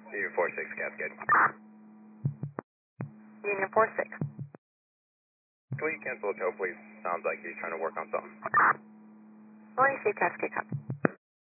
Union 46 Cascade. Union 46. Can we cancel the tow, please? Sounds like he's trying to work on something. 46 Cascade.